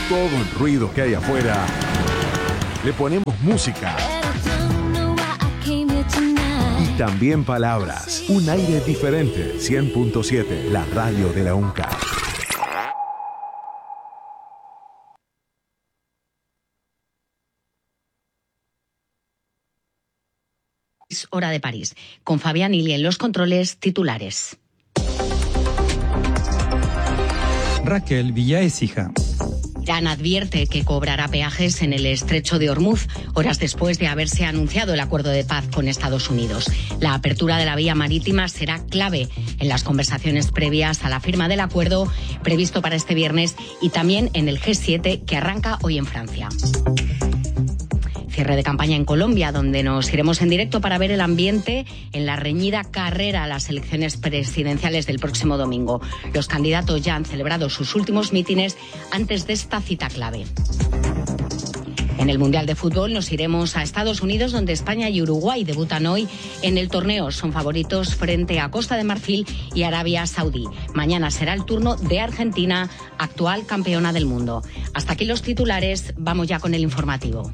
todo el ruido que hay afuera, le ponemos música y también palabras. Un aire diferente. 100.7, la radio de la UNCAD. Hora de París. Con Fabián Ili en los controles, titulares. Raquel Villaécija. Irán advierte que cobrará peajes en el estrecho de Ormuz, horas después de haberse anunciado el acuerdo de paz con Estados Unidos. La apertura de la vía marítima será clave en las conversaciones previas a la firma del acuerdo previsto para este viernes y también en el G7 que arranca hoy en Francia. Cierre de campaña en Colombia, donde nos iremos en directo para ver el ambiente en la reñida carrera a las elecciones presidenciales del próximo domingo. Los candidatos ya han celebrado sus últimos mítines antes de esta cita clave. En el Mundial de Fútbol nos iremos a Estados Unidos, donde España y Uruguay debutan hoy en el torneo. Son favoritos frente a Costa de Marfil y Arabia Saudí. Mañana será el turno de Argentina, actual campeona del mundo. Hasta aquí los titulares, vamos ya con el informativo.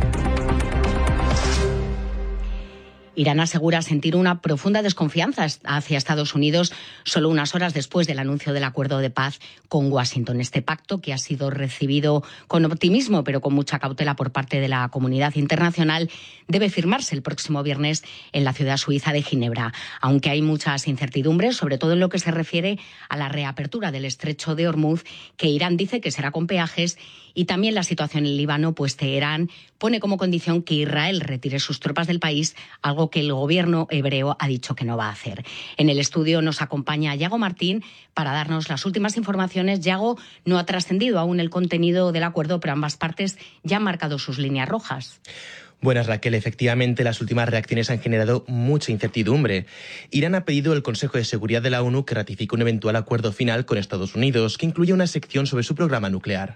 Irán asegura sentir una profunda desconfianza hacia Estados Unidos solo unas horas después del anuncio del acuerdo de paz con Washington. Este pacto, que ha sido recibido con optimismo pero con mucha cautela por parte de la comunidad internacional, debe firmarse el próximo viernes en la ciudad suiza de Ginebra. Aunque hay muchas incertidumbres, sobre todo en lo que se refiere a la reapertura del estrecho de Ormuz, que Irán dice que será con peajes, y también la situación en Líbano, pues Teherán pone como condición que Israel retire sus tropas del país, algo que el gobierno hebreo ha dicho que no va a hacer. En el estudio nos acompaña Yago Martín para darnos las últimas informaciones. Yago, no ha trascendido aún el contenido del acuerdo, pero ambas partes ya han marcado sus líneas rojas. Buenas, Raquel. Efectivamente, las últimas reacciones han generado mucha incertidumbre. Irán ha pedido al Consejo de Seguridad de la ONU que ratifique un eventual acuerdo final con Estados Unidos, que incluya una sección sobre su programa nuclear.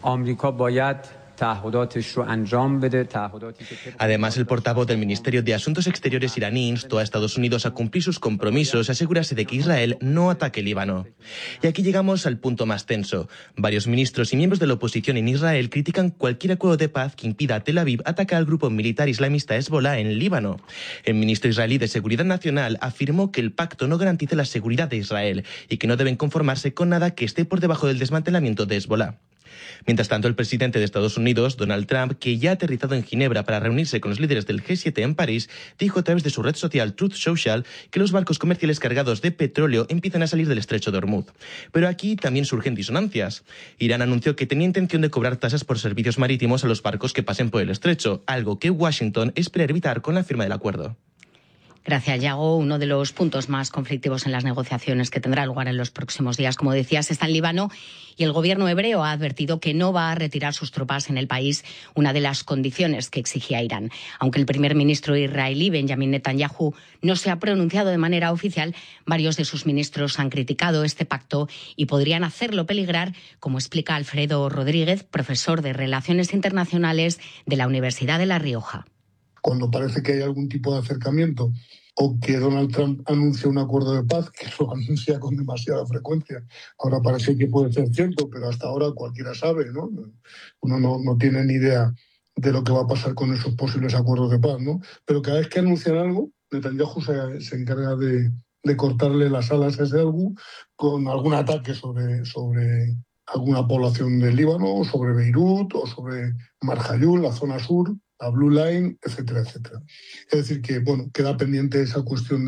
Además, el portavoz del Ministerio de Asuntos Exteriores iraní instó a Estados Unidos a cumplir sus compromisos y asegurarse de que Israel no ataque Líbano. Y aquí llegamos al punto más tenso. Varios ministros y miembros de la oposición en Israel critican cualquier acuerdo de paz que impida a Tel Aviv atacar al grupo militar islamista Hezbollah en Líbano. El ministro israelí de Seguridad Nacional afirmó que el pacto no garantiza la seguridad de Israel y que no deben conformarse con nada que esté por debajo del desmantelamiento de Hezbollah. Mientras tanto, el presidente de Estados Unidos, Donald Trump, que ya ha aterrizado en Ginebra para reunirse con los líderes del G7 en París, dijo a través de su red social Truth Social que los barcos comerciales cargados de petróleo empiezan a salir del estrecho de Ormuz. Pero aquí también surgen disonancias. Irán anunció que tenía intención de cobrar tasas por servicios marítimos a los barcos que pasen por el estrecho, algo que Washington espera evitar con la firma del acuerdo. Gracias, Yago. Uno de los puntos más conflictivos en las negociaciones que tendrá lugar en los próximos días, como decías, está en Líbano, y el gobierno hebreo ha advertido que no va a retirar sus tropas en el país, una de las condiciones que exigía Irán. Aunque el primer ministro israelí, Benjamin Netanyahu, no se ha pronunciado de manera oficial, varios de sus ministros han criticado este pacto y podrían hacerlo peligrar, como explica Alfredo Rodríguez, profesor de Relaciones Internacionales de la Universidad de La Rioja. Cuando parece que hay algún tipo de acercamiento o que Donald Trump anuncia un acuerdo de paz, que lo anuncia con demasiada frecuencia. Ahora parece que puede ser cierto, pero hasta ahora cualquiera sabe, ¿no? Uno no tiene ni idea de lo que va a pasar con esos posibles acuerdos de paz, ¿no? Pero cada vez que anuncian algo, Netanyahu se encarga de cortarle las alas a ese algo con algún ataque sobre alguna población del Líbano, o sobre Beirut, o sobre Marjayul, la zona sur, la Blue Line, etcétera, etcétera. Es decir, que queda pendiente esa cuestión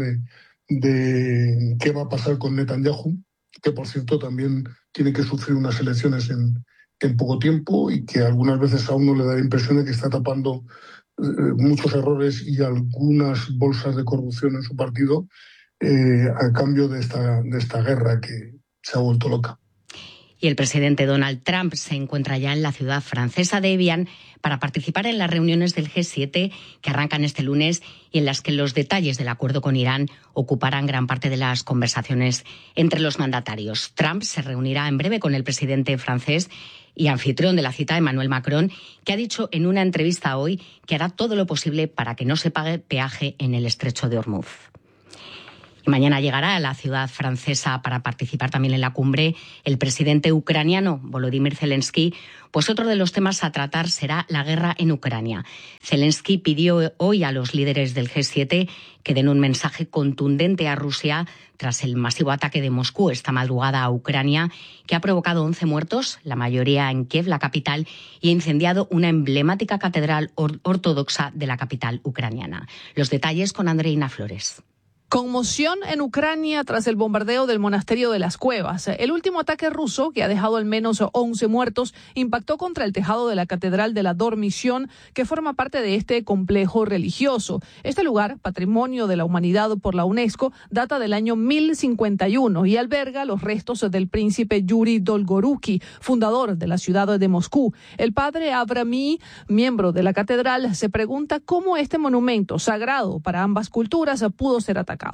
de qué va a pasar con Netanyahu, que por cierto también tiene que sufrir unas elecciones en poco tiempo y que algunas veces a uno le da la impresión de que está tapando muchos errores y algunas bolsas de corrupción en su partido a cambio de esta guerra que se ha vuelto loca. Y el presidente Donald Trump se encuentra ya en la ciudad francesa de Evian para participar en las reuniones del G7 que arrancan este lunes y en las que los detalles del acuerdo con Irán ocuparán gran parte de las conversaciones entre los mandatarios. Trump se reunirá en breve con el presidente francés y anfitrión de la cita, Emmanuel Macron, que ha dicho en una entrevista hoy que hará todo lo posible para que no se pague peaje en el estrecho de Ormuz. Y mañana llegará a la ciudad francesa para participar también en la cumbre el presidente ucraniano Volodymyr Zelensky. Pues otro de los temas a tratar será la guerra en Ucrania. Zelensky pidió hoy a los líderes del G7 que den un mensaje contundente a Rusia tras el masivo ataque de Moscú esta madrugada a Ucrania, que ha provocado 11 muertos, la mayoría en Kiev, la capital, y ha incendiado una emblemática catedral ortodoxa de la capital ucraniana. Los detalles con Andreina Flores. Conmoción en Ucrania tras el bombardeo del monasterio de las Cuevas. El último ataque ruso, que ha dejado al menos 11 muertos, impactó contra el tejado de la Catedral de la Dormición, que forma parte de este complejo religioso. Este lugar, patrimonio de la humanidad por la UNESCO, data del año 1051 y alberga los restos del príncipe Yuri Dolgoruki, fundador de la ciudad de Moscú. El padre Avrami, miembro de la catedral, se pregunta cómo este monumento sagrado para ambas culturas pudo ser atacado.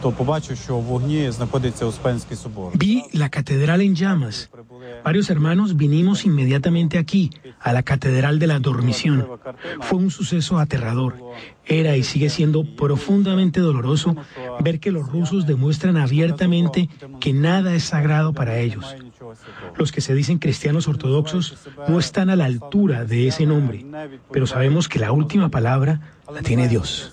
Vi la catedral en llamas. Varios hermanos vinimos inmediatamente aquí, a la Catedral de la Dormición. Fue un suceso aterrador. Era y sigue siendo profundamente doloroso ver que los rusos demuestran abiertamente que nada es sagrado para ellos. Los que se dicen cristianos ortodoxos no están a la altura de ese nombre, pero sabemos que la última palabra la tiene Dios.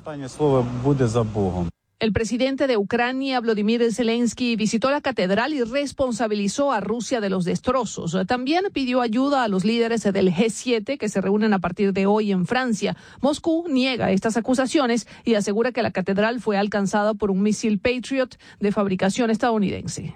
El presidente de Ucrania, Volodymyr Zelensky, visitó la catedral y responsabilizó a Rusia de los destrozos. También pidió ayuda a los líderes del G7 que se reúnen a partir de hoy en Francia. Moscú niega estas acusaciones y asegura que la catedral fue alcanzada por un misil Patriot de fabricación estadounidense.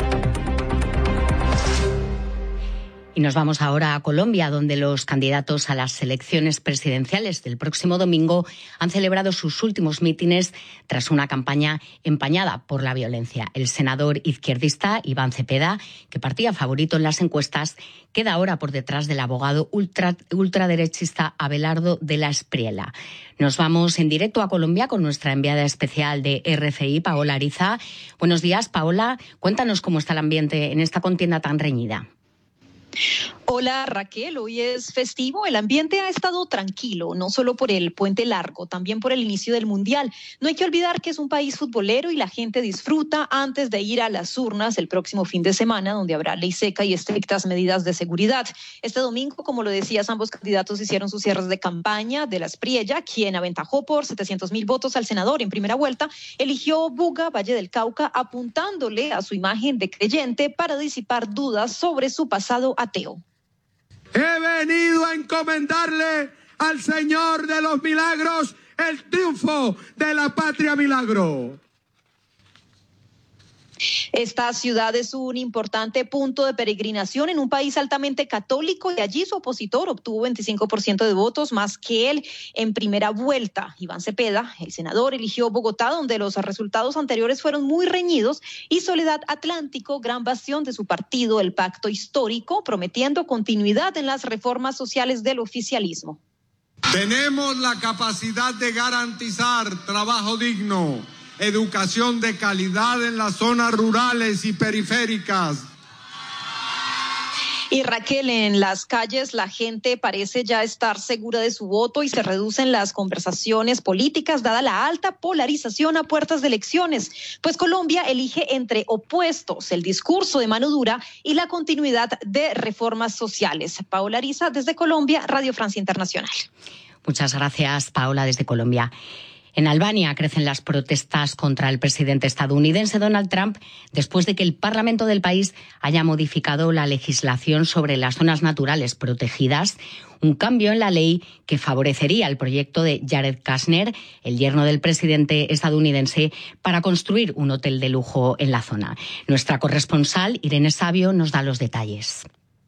Y nos vamos ahora a Colombia, donde los candidatos a las elecciones presidenciales del próximo domingo han celebrado sus últimos mítines tras una campaña empañada por la violencia. El senador izquierdista Iván Cepeda, que partía favorito en las encuestas, queda ahora por detrás del abogado ultraderechista Abelardo de la Espriella. Nos vamos en directo a Colombia con nuestra enviada especial de RFI, Paola Ariza. Buenos días, Paola. Cuéntanos cómo está el ambiente en esta contienda tan reñida. Hola Raquel, hoy es festivo, el ambiente ha estado tranquilo, no solo por el puente largo, también por el inicio del Mundial. No hay que olvidar que es un país futbolero y la gente disfruta antes de ir a las urnas el próximo fin de semana, donde habrá ley seca y estrictas medidas de seguridad. Este domingo, como lo decías, ambos candidatos hicieron sus cierres de campaña. De la Espriella, quien aventajó por 700.000 votos al senador en primera vuelta, eligió Buga, Valle del Cauca, apuntándole a su imagen de creyente para disipar dudas sobre su pasado ateo. He venido a encomendarle al Señor de los Milagros el triunfo de la patria milagro. Esta ciudad es un importante punto de peregrinación en un país altamente católico y allí su opositor obtuvo 25% de votos, más que él en primera vuelta. Iván Cepeda, el senador, eligió Bogotá, donde los resultados anteriores fueron muy reñidos, y Soledad Atlántico, gran bastión de su partido, el Pacto Histórico, prometiendo continuidad en las reformas sociales del oficialismo. Tenemos la capacidad de garantizar trabajo digno, educación de calidad en las zonas rurales y periféricas. Y Raquel, en las calles la gente parece ya estar segura de su voto y se reducen las conversaciones políticas dada la alta polarización a puertas de elecciones. Pues Colombia elige entre opuestos, el discurso de mano dura y la continuidad de reformas sociales. Paola Ariza, desde Colombia, Radio Francia Internacional. Muchas gracias, Paola, desde Colombia. En Albania crecen las protestas contra el presidente estadounidense Donald Trump después de que el Parlamento del país haya modificado la legislación sobre las zonas naturales protegidas, un cambio en la ley que favorecería el proyecto de Jared Kushner, el yerno del presidente estadounidense, para construir un hotel de lujo en la zona. Nuestra corresponsal, Irene Sabio, nos da los detalles.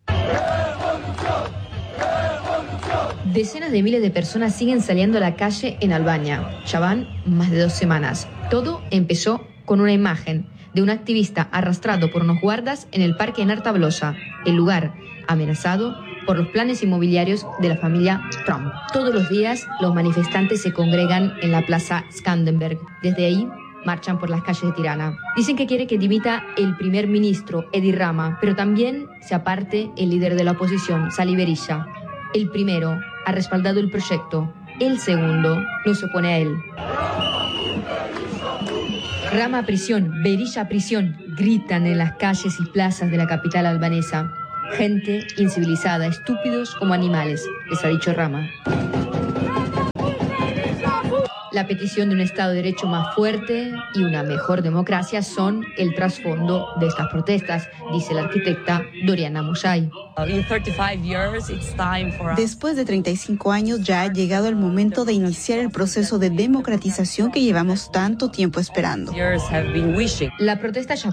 Decenas de miles de personas siguen saliendo a la calle en Albania. Ya van más de 2 semanas. Todo empezó con una imagen de un activista arrastrado por unos guardas en el parque en Artablosa, el lugar amenazado por los planes inmobiliarios de la familia Trump. Todos los días los manifestantes se congregan en la plaza Skanderberg. Desde ahí marchan por las calles de Tirana. Dicen que quiere que dimita el primer ministro, Edi Rama, pero también se aparte el líder de la oposición, Sali Berisha. El primero ha respaldado el proyecto, el segundo no se opone a él. Rama a prisión, Berisha a prisión, gritan en las calles y plazas de la capital albanesa. Gente incivilizada, estúpidos como animales, les ha dicho Rama. La petición de un Estado de Derecho más fuerte y una mejor democracia son el trasfondo de estas protestas, dice la arquitecta Doriana Musay. Después de 35 años ya ha llegado el momento de iniciar el proceso de democratización que llevamos tanto tiempo esperando. La protesta ya